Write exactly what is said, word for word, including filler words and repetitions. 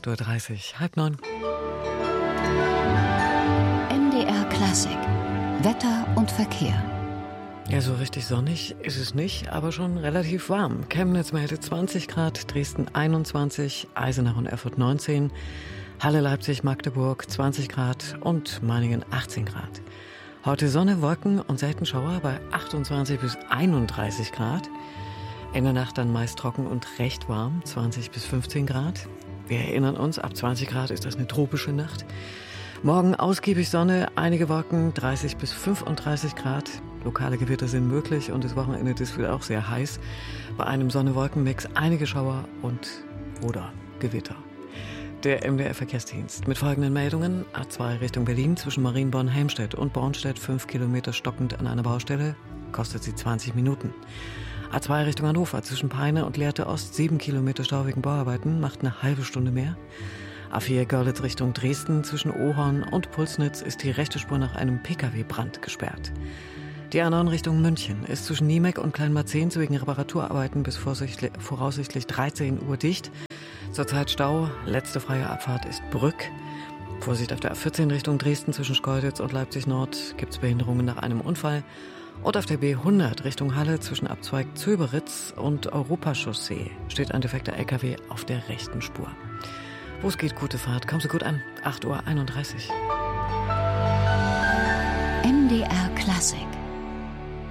acht Uhr dreißig, halb neun. M D R Klassik. Wetter und Verkehr. Ja, so richtig sonnig ist es nicht, aber schon relativ warm. Chemnitz meldet zwanzig Grad, Dresden einundzwanzig, Eisenach und Erfurt neunzehn, Halle, Leipzig, Magdeburg zwanzig Grad und Meiningen achtzehn Grad. Heute Sonne, Wolken und selten Schauer bei achtundzwanzig bis einunddreißig Grad. In der Nacht dann meist trocken und recht warm, zwanzig bis fünfzehn Grad. Wir erinnern uns, ab zwanzig Grad ist das eine tropische Nacht. Morgen ausgiebig Sonne, einige Wolken, dreißig bis fünfunddreißig Grad. Lokale Gewitter sind möglich und das Wochenende ist wieder auch sehr heiß. Bei einem Sonne-Wolken-Mix einige Schauer und oder Gewitter. Der M D R-Verkehrsdienst mit folgenden Meldungen. A zwei Richtung Berlin zwischen Marienborn-Helmstedt und Bornstedt, fünf Kilometer stockend an einer Baustelle, kostet sie zwanzig Minuten. A zwei Richtung Hannover zwischen Peine und Lehrte Ost, sieben Kilometer Stau wegen Bauarbeiten, macht eine halbe Stunde mehr. A vier Görlitz Richtung Dresden zwischen Ohorn und Pulsnitz ist die rechte Spur nach einem P K W-Brand gesperrt. Die A neun Richtung München ist zwischen Niemeck und Kleinmarzehns wegen Reparaturarbeiten bis voraussichtlich dreizehn Uhr dicht. Zurzeit Stau, letzte freie Abfahrt ist Brück. Vorsicht auf der A vierzehn Richtung Dresden zwischen Schkeuditz und Leipzig Nord gibt es Behinderungen nach einem Unfall. Und auf der B hundert Richtung Halle zwischen Abzweig Zöberitz und Europachaussee steht ein defekter L K W auf der rechten Spur. Wo es geht, gute Fahrt. Kommen Sie gut an. acht Uhr einunddreißig. M D R Klassik.